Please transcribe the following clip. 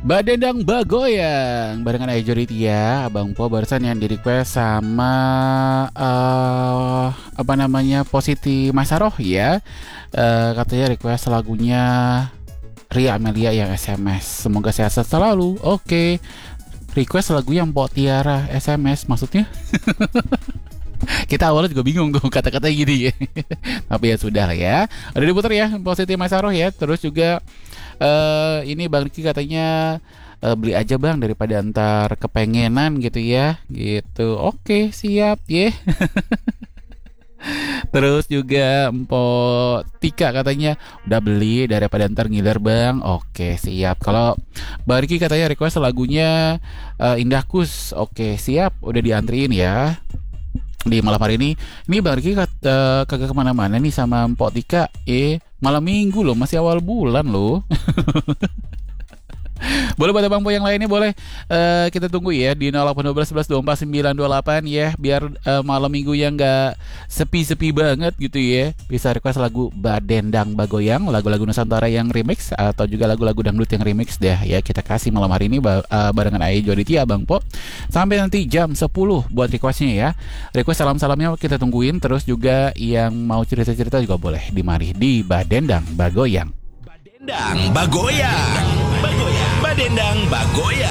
Badendang Bagoyang barengan Aja Ditya, Abang Po barusan yang di request sama apa namanya Positi Masaroh ya. Katanya request lagunya Ria Amelia yang SMS. Semoga sehat selalu. Oke. Request lagu yang Mbok Tiara SMS maksudnya? Kita awalnya juga bingung tuh kata-kata gini ya. Tapi ya sudah lah ya. Udah diputar ya Positi Masaroh ya. Terus juga ini Bang Riki katanya beli aja Bang daripada antar kepengenan gitu ya. Gitu. Oke, siap ya. Terus juga Mpok Tika katanya udah beli daripada ntar ngiler Bang. Oke, siap. Kalau Bang Riki katanya request lagunya Indah Kus. Oke, siap. Udah diantriin ya. Di malam hari ini Bang Riki kagak kemana-mana nih sama Mpok Tika. Malam minggu loh, masih awal bulan loh. Boleh buat Bang Po yang lainnya boleh kita tunggu ya di 0812 11 24 928 ya. Biar malam minggu yang gak sepi-sepi banget gitu ya. Bisa request lagu Badendang Bagoyang, lagu-lagu Nusantara yang remix, atau juga lagu-lagu dangdut yang remix deh ya. Kita kasih malam hari ini barengan Aja Ditya Bang Po. Sampai nanti jam 10 buat requestnya ya. Request salam-salamnya kita tungguin. Terus juga yang mau cerita-cerita juga boleh dimari di Badendang Bagoyang. Badendang Bagoyang. Badendang Bagoyang.